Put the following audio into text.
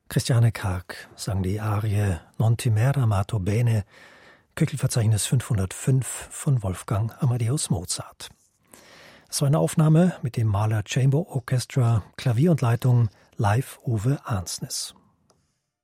Christiane Karg sang die Arie Non timere amato bene, Köchelverzeichnis 505 von Wolfgang Amadeus Mozart. Es war eine Aufnahme mit dem Mahler Chamber Orchestra, Klavier und Leitung Leif Ove Arnsnes.